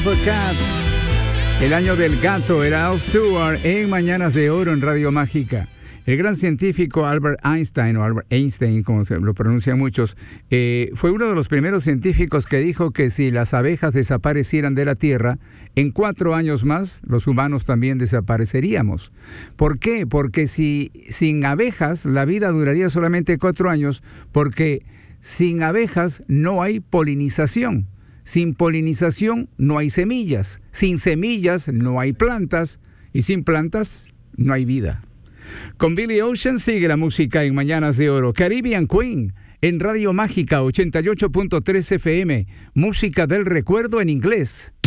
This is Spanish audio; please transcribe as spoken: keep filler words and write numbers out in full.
Cat. El año del gato era Al Stewart en Mañanas de Oro en Radio Mágica. El gran científico Albert Einstein, o Albert Einstein, como se lo pronuncian muchos, eh, fue uno de los primeros científicos que dijo que si las abejas desaparecieran de la Tierra, en cuatro años más, los humanos también desapareceríamos. ¿Por qué? Porque si sin abejas la vida duraría solamente cuatro años, porque sin abejas no hay polinización. Sin polinización no hay semillas, sin semillas no hay plantas y sin plantas no hay vida. Con Billy Ocean sigue la música en Mañanas de Oro. Caribbean Queen en Radio Mágica ochenta y ocho punto tres F M, música del recuerdo en inglés.